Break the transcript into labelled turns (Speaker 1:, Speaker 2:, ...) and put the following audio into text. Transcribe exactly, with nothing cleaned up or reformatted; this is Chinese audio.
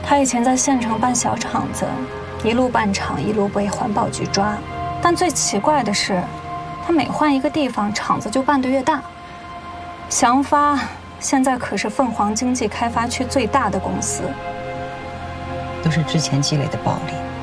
Speaker 1: 他以前在县城办小厂子，一路办厂，一路被环保局抓。但最奇怪的是，他每换一个地方，厂子就办得越大。祥发现在可是凤凰经济开发区最大的公司。
Speaker 2: 都是之前积累的暴利。